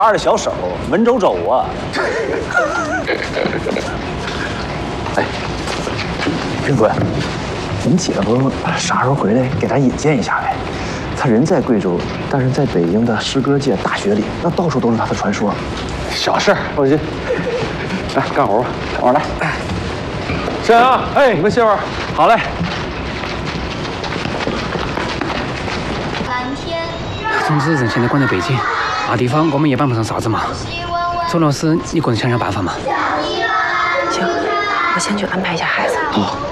二的小手文绉绉啊！ 哎，云尊，你姐夫啥时候回来给咱引荐一下呗？他人在贵州，但是在北京的诗歌界大学里，那到处都是他的传说。 小事，放心。来干活吧，干活来。沈阳，哎，你们媳妇儿，好嘞。 总之，人现在关在北京，那地方我们也帮不上啥子忙。周老师，你个人想想办法嘛。 行，我先去安排一下孩子。 好。